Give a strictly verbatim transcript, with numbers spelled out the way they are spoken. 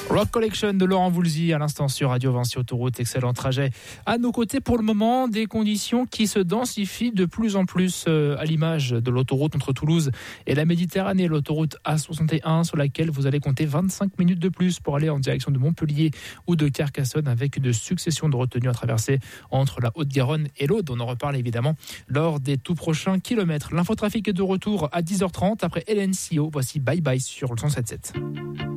Rock Collection de Laurent Voulzy à l'instant sur Radio Vinci Autoroute. Excellent trajet à nos côtés pour le moment. Des conditions qui se densifient de plus en plus euh, à l'image de l'autoroute entre Toulouse et la Méditerranée. L'autoroute A soixante et un sur laquelle vous allez compter vingt-cinq minutes de plus pour aller en direction de Montpellier ou de Carcassonne avec une succession de retenues à traverser entre la Haute-Garonne et l'Aude. On en reparle évidemment lors des tout prochains kilomètres. L'infotrafic est de retour à dix heures trente après Hélène Sio. Voici Bye Bye sur le cent sept virgule sept.